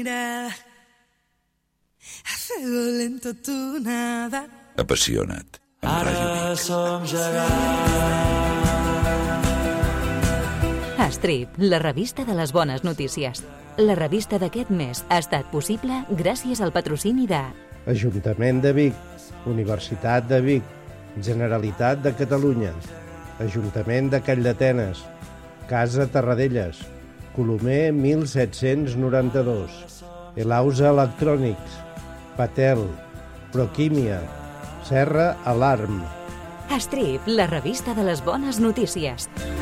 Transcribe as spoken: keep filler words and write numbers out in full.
mirada a fuego lento tu nada. Apassiona't. Ara som Strip, la revista de les bones notícies. La revista d'aquest mes ha estat possible gràcies al patrocini de Ajuntament de Vic, Universitat de Vic, Generalitat de Catalunya, Ajuntament de Calldetenes, Casa Tarradellas, Colomer mil set-cents noranta-dos, Elausa Electrònics, Patel, Proquímia, Serra Alarm. Strip, la revista de les bones notícies.